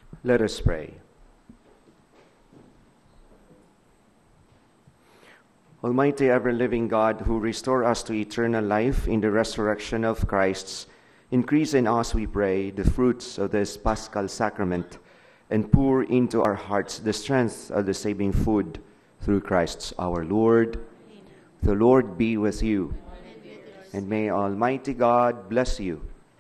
Let us pray. Almighty ever-living God, who restore us to eternal life in the resurrection of Christ, increase in us, we pray, the fruits of this Paschal sacrament, and pour into our hearts the strength of the saving food through Christ our Lord. Amen. The Lord be with you, and may Almighty God bless you,